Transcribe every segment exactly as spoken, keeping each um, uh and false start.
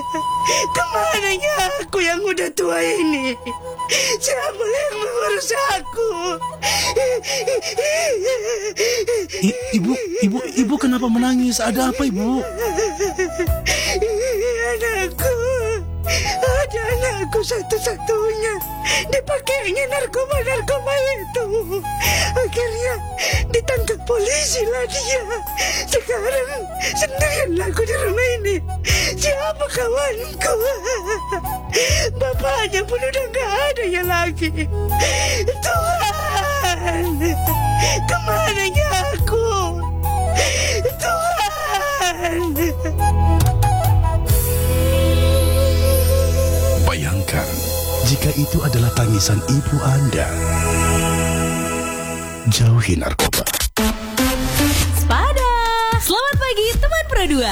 Kemananya aku yang udah tua ini? Siapa yang mengurus aku? I- ibu, ibu, ibu kenapa menangis? Ada apa, Ibu? Anakku, ada anakku satu-satunya dipakainya narkoba-narkoba itu. Akhirnya ditangkap polisi lah dia. Sekarang sendirian aku di rumah ini. Siapa kawanku? Bapaknya pun udah gak ada ya lagi. Tuhan, kemananya aku? Tuhan. Bayangkan jika itu adalah tangisan ibu Anda. Jauhi narkoba. Spada. Selamat pagi teman Pro dua.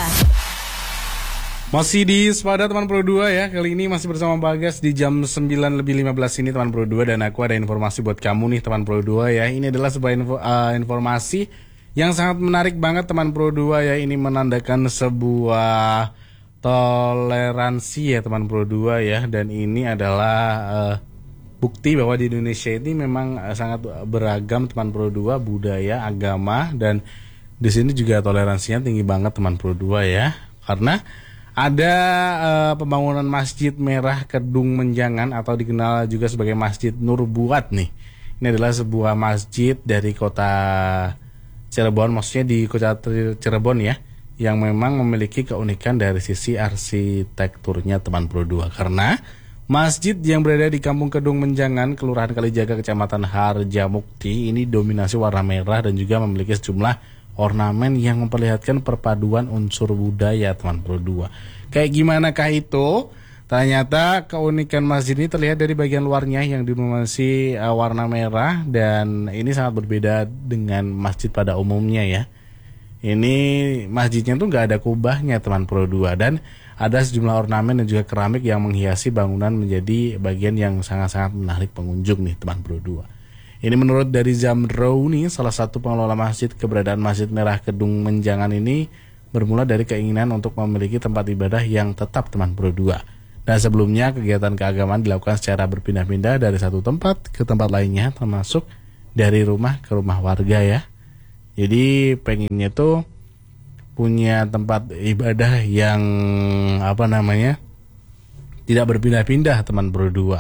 Masih di Spada teman Pro dua ya. Kali ini masih bersama Bagas di jam sembilan lebih lima belas ini teman Pro dua. Dan aku ada informasi buat kamu nih teman Pro dua ya. Ini adalah sebuah info, uh, informasi yang sangat menarik banget teman Pro dua ya. Ini menandakan sebuah toleransi ya teman Pro dua ya. Dan ini adalah uh, bukti bahwa di Indonesia ini memang uh, sangat beragam teman Pro dua, budaya, agama. Dan di sini juga toleransinya tinggi banget teman Pro dua ya. Karena ada uh, pembangunan Masjid Merah Kedung Menjangan atau dikenal juga sebagai Masjid Nur Buat nih. Ini adalah sebuah masjid dari kota Cirebon, maksudnya di kota Cirebon ya, yang memang memiliki keunikan dari sisi arsitekturnya teman Pro dua. Karena masjid yang berada di Kampung Kedung Menjangan, Kelurahan Kalijaga, Kecamatan Harjamukti, ini dominasi warna merah dan juga memiliki sejumlah ornamen yang memperlihatkan perpaduan unsur budaya teman Pro dua. Kayak gimanakah itu? Ternyata keunikan masjid ini terlihat dari bagian luarnya yang didominasi uh, warna merah, dan ini sangat berbeda dengan masjid pada umumnya ya. Ini masjidnya tuh nggak ada kubahnya teman Pro dua, dan ada sejumlah ornamen dan juga keramik yang menghiasi bangunan menjadi bagian yang sangat-sangat menarik pengunjung nih teman Pro dua. Ini menurut dari Zamrouni, salah satu pengelola masjid, keberadaan Masjid Merah Kedung Menjangan ini bermula dari keinginan untuk memiliki tempat ibadah yang tetap teman Pro dua. Dan sebelumnya kegiatan keagamaan dilakukan secara berpindah-pindah dari satu tempat ke tempat lainnya, termasuk dari rumah ke rumah warga ya. Jadi pengennya tuh punya tempat ibadah yang apa namanya tidak berpindah-pindah teman Pro dua.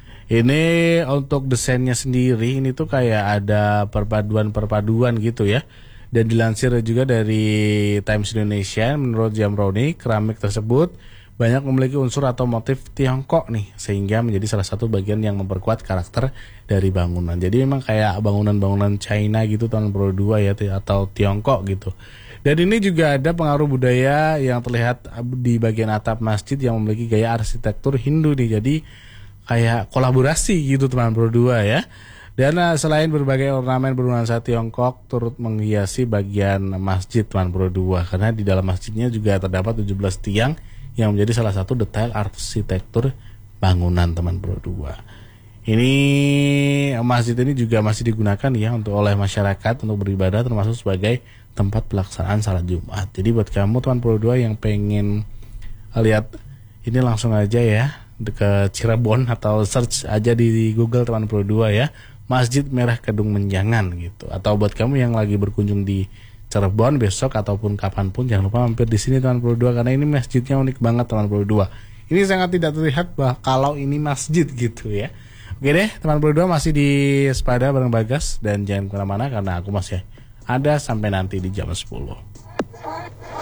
Ini untuk desainnya sendiri ini tuh kayak ada perpaduan-perpaduan gitu ya. Dan dilansir juga dari Times Indonesia, menurut Zamroni, keramik tersebut banyak memiliki unsur atau motif Tiongkok nih, sehingga menjadi salah satu bagian yang memperkuat karakter dari bangunan. Jadi memang kayak bangunan-bangunan China gitu tahun Pro dua ya, atau Tiongkok gitu. Dan ini juga ada pengaruh budaya yang terlihat di bagian atap masjid yang memiliki gaya arsitektur Hindu nih. Jadi kayak kolaborasi gitu teman Pro dua ya. Dan uh, selain berbagai ornamen bernuansa Tiongkok turut menghiasi bagian masjid teman Pro dua, karena di dalam masjidnya juga terdapat tujuh belas tiang yang menjadi salah satu detail arsitektur bangunan teman Pro dua. Ini masjid ini juga masih digunakan ya untuk oleh masyarakat untuk beribadah, termasuk sebagai tempat pelaksanaan salat Jumat. Jadi buat kamu teman Pro dua yang pengen lihat ini langsung aja ya ke Cirebon atau search aja di Google teman Pro dua ya, Masjid Merah Kedung Menjangan gitu. Atau buat kamu yang lagi berkunjung di Cirebon besok ataupun kapanpun, jangan lupa mampir di sini teman Pro dua, karena ini masjidnya unik banget teman Pro dua. Ini sangat tidak terlihat bah kalau ini masjid gitu ya. Oke deh teman Pro dua, masih di Spada bareng Bagas, dan jangan kemana-mana karena aku masih ada sampai nanti di jam sepuluh.